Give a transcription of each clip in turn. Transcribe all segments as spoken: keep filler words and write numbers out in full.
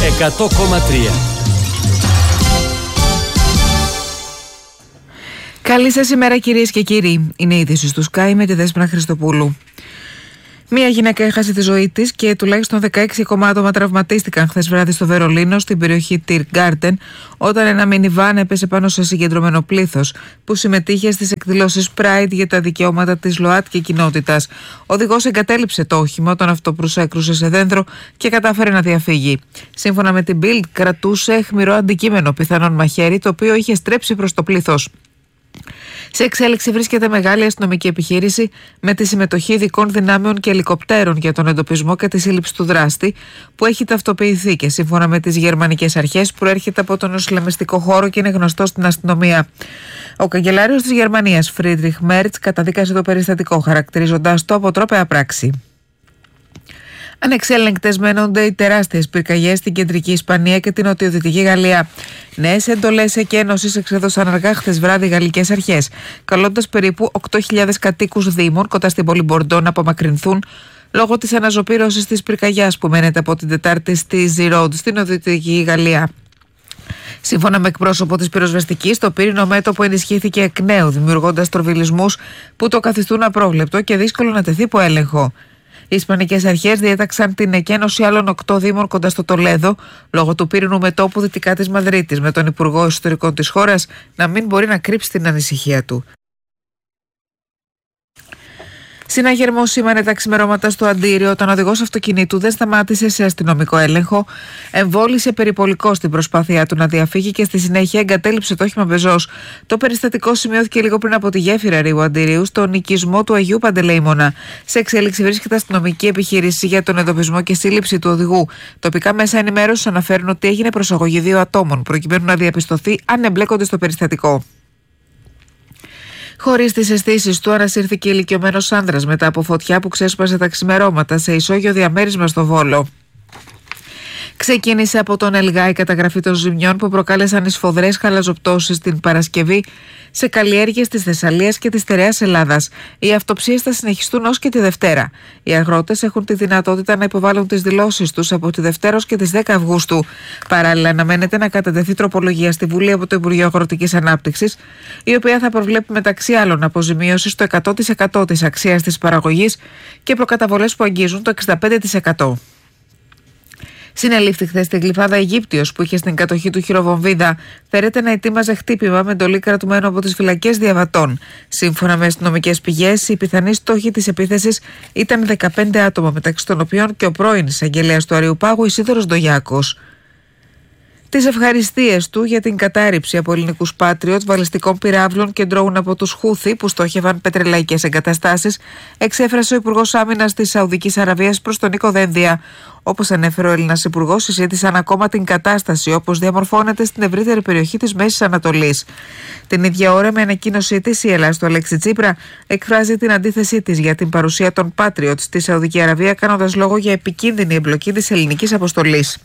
εκατό κόμμα τρία. Καλή σας ημέρα, κυρίες και κύριοι. Είναι η είδηση του Sky με τη Δέσποινα Χριστοπούλου. Μία γυναίκα έχασε τη ζωή της και τουλάχιστον δεκαέξι ακόμα άτομα τραυματίστηκαν χθες βράδυ στο Βερολίνο, στην περιοχή Τιργκάρτεν, όταν ένα μινιβάν έπεσε πάνω σε συγκεντρωμένο πλήθος που συμμετείχε στις εκδηλώσεις Pride για τα δικαιώματα της ΛΟΑΤΚΙ κοινότητας. Ο οδηγός εγκατέλειψε το όχημα όταν αυτό προσέκρουσε σε δέντρο και κατάφερε να διαφύγει. Σύμφωνα με την Bild, κρατούσε αιχμηρό αντικείμενο, πιθανόν μαχαίρι, το οποίο είχε στρέψει προς το πλήθος. Σε εξέλιξη βρίσκεται μεγάλη αστυνομική επιχείρηση με τη συμμετοχή ειδικών δυνάμεων και ελικοπτέρων για τον εντοπισμό και τη σύλληψη του δράστη, που έχει ταυτοποιηθεί και σύμφωνα με τις γερμανικές αρχές προέρχεται από τον ισλαμιστικό χώρο και είναι γνωστό στην αστυνομία. Ο καγκελάριος της Γερμανίας, Φρίντριχ Μέρτς, καταδίκασε το περιστατικό, χαρακτηρίζοντας το αποτρόπαια πράξη. Ανεξέλεγκτες μένονται οι τεράστιες πυρκαγιές στην κεντρική Ισπανία και την νοτιοδυτική Γαλλία. Νέες εντολές εκένωσης εξέδωσαν αργά χθες βράδυ οι γαλλικές αρχές, καλώντας περίπου οκτώ χιλιάδες κατοίκους δήμων κοντά στην πόλη Μπορντό να απομακρυνθούν λόγω της αναζωπήρωσης της πυρκαγιάς που μένεται από την Τετάρτη στη Ζιρόντ, στην νοτιοδυτική Γαλλία. Σύμφωνα με εκπρόσωπο της πυροσβεστικής, το πύρινο μέτωπο ενισχύθηκε εκ νέου, δημιουργώντας τροβιλισμούς που το καθιστούν απρόβλεπτο και δύσκολο να τεθεί υπό έλεγχο. Οι Ισπανικές αρχές διέταξαν την εκένωση άλλων οκτώ δήμων κοντά στο Τολέδο λόγω του πύρινου μετώπου δυτικά της Μαδρίτης, με τον Υπουργό Εσωτερικών της χώρας να μην μπορεί να κρύψει την ανησυχία του. Συναγερμός σήμανε τα ξημερώματα στο Αντίριο όταν ο οδηγός αυτοκινήτου δεν σταμάτησε σε αστυνομικό έλεγχο, εμβόλυσε περιπολικό στην προσπάθειά του να διαφύγει και στη συνέχεια εγκατέλειψε το όχημα πεζός. Το περιστατικό σημειώθηκε λίγο πριν από τη γέφυρα Ρίου Αντιρίου, στον οικισμό του Αγίου Παντελεήμονα. Σε εξέλιξη βρίσκεται αστυνομική επιχείρηση για τον εντοπισμό και σύλληψη του οδηγού. Τοπικά μέσα ενημέρωσης αναφέρουν ότι έγινε προσαγωγή δύο ατόμων, προκειμένου να διαπιστωθεί αν εμπλέκονται στο περιστατικό. Χωρίς τις αισθήσεις του, ανασύρθηκε ηλικιωμένος άνδρας μετά από φωτιά που ξέσπασε τα ξημερώματα σε ισόγειο διαμέρισμα στο Βόλο. Ξεκίνησε από τον Ελγά η καταγραφή των ζημιών που προκάλεσαν οι σφοδρές χαλαζοπτώσεις την Παρασκευή σε καλλιέργειες της Θεσσαλίας και της στερεάς Ελλάδας. Οι αυτοψίες θα συνεχιστούν ως και τη Δευτέρα. Οι αγρότες έχουν τη δυνατότητα να υποβάλουν τις δηλώσεις τους από τη Δευτέρα ως και τις δέκα Αυγούστου. Παράλληλα, αναμένεται να κατατεθεί τροπολογία στη Βουλή από το Υπουργείο Αγροτικής Ανάπτυξης, η οποία θα προβλέπει μεταξύ άλλων αποζημίωση στο εκατό τοις εκατό της αξίας της παραγωγής και προκαταβολές που αγγίζουν το εξήντα πέντε τοις εκατό. Συνελήφθη χθες στην Γλυφάδα Αιγύπτιος που είχε στην κατοχή του χειροβομβίδα. Φέρεται να ετοίμαζε χτύπημα με εντολή κρατουμένο από τις φυλακές διαβατών. Σύμφωνα με αστυνομικές πηγές, οι πιθανοί στόχοι της επίθεσης ήταν δεκαπέντε άτομα, μεταξύ των οποίων και ο πρώην εισαγγελέας του Αριουπάγου, Ισίδωρος Ντογιάκος. Τις ευχαριστίες του για την κατάρριψη από ελληνικούς Patriot βαλιστικών πυράβλων και ντρόουν από τους Χούθη που στόχευαν πετρελαϊκές εγκαταστάσεις, εξέφρασε ο Υπουργός Άμυνας της Σαουδικής Αραβίας προς τον Νίκο Δένδια. Όπως ανέφερε ο Έλληνας Υπουργός, συζήτησαν ακόμα την κατάσταση όπως διαμορφώνεται στην ευρύτερη περιοχή της Μέσης Ανατολής. Την ίδια ώρα, με ανακοίνωσή της, η Ελλάδα, στο Αλέξη Τσίπρα, εκφράζει την αντίθεσή της για την παρουσία των Patriot στη Σαουδική Αραβία, κάνοντας λόγο για επικίνδυνη εμπλοκή της ελληνικής αποστολής.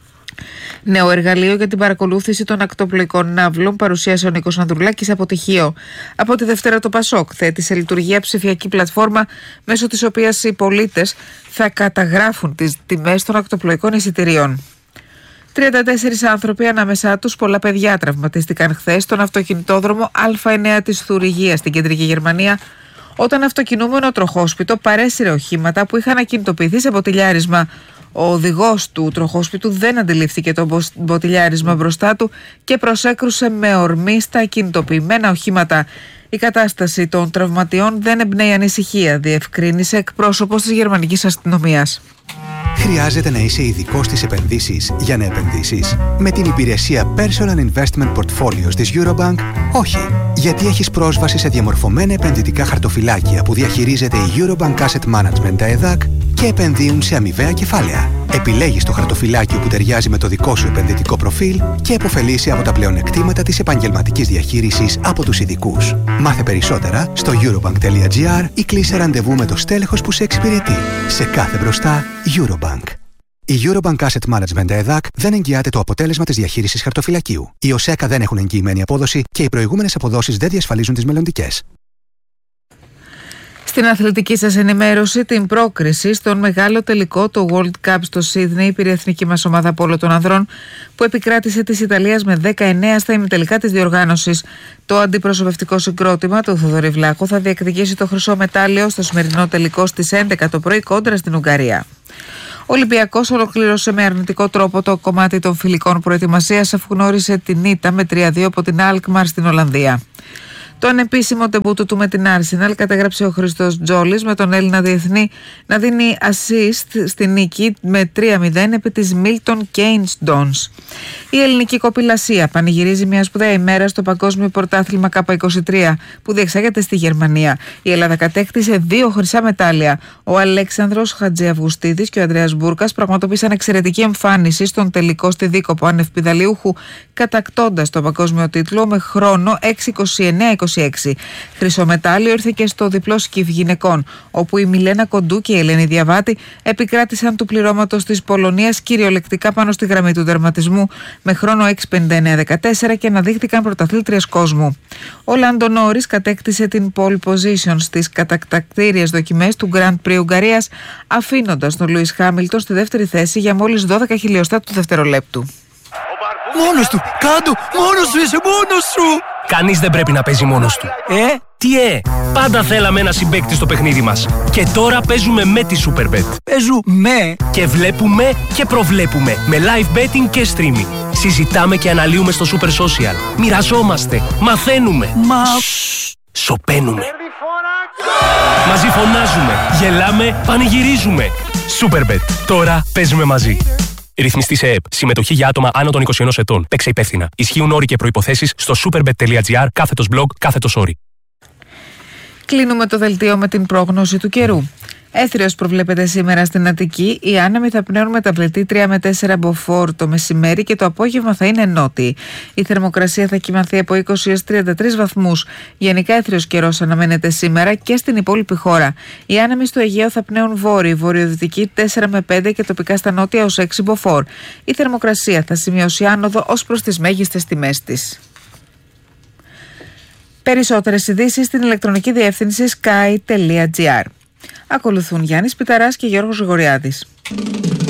Νέο εργαλείο για την παρακολούθηση των ακτοπλοϊκών ναύλων παρουσίασε ο Νίκος Ανδρουλάκης από τυχείο. Από τη Δευτέρα το Πασόκ θέτει σε λειτουργία ψηφιακή πλατφόρμα μέσω της οποίας οι πολίτες θα καταγράφουν τις τιμές των ακτοπλοϊκών εισιτηρίων. τριάντα τέσσερις άνθρωποι, ανάμεσά τους πολλά παιδιά, τραυματίστηκαν χθες στον αυτοκινητόδρομο Α εννέα της Θουρυγίας στην κεντρική Γερμανία, όταν αυτοκινούμενο τροχόσπιτο παρέσυρε οχήματα που είχαν ακινητοποιηθεί σε μποτιλιάρισμα. Ο οδηγός του τροχόσπιτου δεν αντιλήφθηκε το μποτιλιάρισμα μπροστά του και προσέκρουσε με ορμή στα ακινητοποιημένα οχήματα. Η κατάσταση των τραυματιών δεν εμπνέει ανησυχία, διευκρίνησε εκπρόσωπος της γερμανικής αστυνομίας. Χρειάζεται να είσαι ειδικός στις επενδύσεις για να επενδύσεις? Με την υπηρεσία Personal Investment Portfolios της Eurobank, όχι. Γιατί έχεις πρόσβαση σε διαμορφωμένα επενδυτικά χαρτοφυλάκια που διαχειρίζεται η Eurobank Asset Management, τα ΕΔΑΚ, και επενδύουν σε αμοιβαία κεφάλαια. Επιλέγεις το χαρτοφυλάκιο που ταιριάζει με το δικό σου επενδυτικό προφίλ και επωφελείσαι από τα πλεονεκτήματα της επαγγελματικής διαχείρισης από τους ειδικούς. Μάθε περισσότερα στο eurobank.gr ή κλείσε ραντεβού με το στέλεχος που σε εξυπηρετεί. Σε κάθε μπροστά, Eurobank. Η Eurobank Asset Management ΕΔΑΚ δεν εγγυάται το αποτέλεσμα της διαχείρισης χαρτοφυλακίου. Οι ΟΣΕΚΑ δεν έχουν εγγυημένη απόδοση και οι προηγούμενες αποδόσεις δεν διασφαλίζουν τις μελλοντικές. Στην αθλητική σας ενημέρωση, την πρόκριση στον μεγάλο τελικό του World Cup στο Σίδνεϊ πήρε η εθνική μας ομάδα πόλο των ανδρών, που επικράτησε της Ιταλίας με δεκαεννέα στα ημιτελικά της διοργάνωσης. Το αντιπροσωπευτικό συγκρότημα του Θοδωρή Βλάχου θα διεκδικήσει το χρυσό μετάλλιο στο σημερινό τελικό στις έντεκα το πρωί κόντρα στην Ουγγαρία. Ο Ολυμπιακός ολοκλήρωσε με αρνητικό τρόπο το κομμάτι των φιλικών προετοιμασίας, αφού γνώρισε την ήττα με τρία δύο από την Alkmaar στην Ολλανδία. Το ανεπίσημο τεμπούτο του με την Arsenal κατέγραψε ο Χριστός Τζόλης, με τον Έλληνα διεθνή να δίνει assist στη νίκη με τρία μηδέν επί της Milton Keynes Dons. Η ελληνική κοπηλασία πανηγυρίζει μια σπουδαία ημέρα στο Παγκόσμιο Πρωτάθλημα Κάπα είκοσι τρία που διεξάγεται στη Γερμανία. Η Ελλάδα κατέκτησε δύο χρυσά μετάλλια. Ο Αλέξανδρος Χατζιαυγουστίδης και ο Ανδρέας Μπούρκας πραγματοποίησαν εξαιρετική εμφάνιση στον τελικό στη Δίκοπο ανευπιδαλίουχου, κατακτώντας το παγκόσμιο τίτλο με χρόνο έξι είκοσι εννέα είκοσι έξι. Χρυσό μετάλλιο ήρθε και στο διπλό σκιφ γυναικών, όπου η Μιλένα Κοντού και η Ελένη Διαβάτη επικράτησαν του πληρώματος της Πολωνίας κυριολεκτικά πάνω στη γραμμή του τερματισμού με χρόνο έξι πενήντα εννέα δεκατέσσερα και αναδείχθηκαν πρωταθλήτριες κόσμου. Ο Λάντο Νόρις κατέκτησε την pole position στις κατακτακτήριες δοκιμές του Grand Prix Ουγγαρίας, αφήνοντας τον Λούις Χάμιλτον στη δεύτερη θέση για μόλις δώδεκα χιλιοστά του δευτερολέπτου. Μόνος του! Κάντο! Μόνος σου είσαι! Μόνος σου! Κανείς δεν πρέπει να παίζει μόνος του. Ε? Τι ε! Πάντα θέλαμε ένα συμπαίκτη στο παιχνίδι μας. Και τώρα παίζουμε με τη Superbet. Παίζουμε! Και βλέπουμε και προβλέπουμε. Με live betting και streaming. Συζητάμε και αναλύουμε στο Super Social. Μοιραζόμαστε. Μαθαίνουμε. Μα... Σωπαίνουμε. Μαζί φωνάζουμε. Γελάμε. Πανηγυρίζουμε. Superbet. Τώρα παίζουμε μαζί. Ρυθμιστή σε ΕΕΠ. Συμμετοχή για άτομα άνω των είκοσι ενός ετών. Παίξε υπεύθυνα. Ισχύουν όροι και προϋποθέσεις στο superbet.gr κάθετος blog κάθετος όρι. Κλείνουμε το δελτίο με την πρόγνωση του καιρού. Έθριος προβλέπεται σήμερα στην Αττική. Οι άνεμοι θα πνέουν μεταβλητή τρία με τέσσερα μποφόρ το μεσημέρι και το απόγευμα θα είναι νότιοι. Η θερμοκρασία θα κυμανθεί από είκοσι έως τριάντα τρεις βαθμούς. Γενικά έθριος καιρός αναμένεται σήμερα και στην υπόλοιπη χώρα. Οι άνεμοι στο Αιγαίο θα πνέουν βόρειοι, βορειοδυτικοί τέσσερα με πέντε και τοπικά στα νότια ως έξι μποφόρ. Η θερμοκρασία θα σημειώσει άνοδο ως προς τις μέγιστες τιμές της. Περισσότερες ειδήσεις στην ηλεκτρονική διεύθυνση sky τελεία gr. Ακολουθούν Γιάννης Πιταράς και Γιώργος Γρηγοριάδης.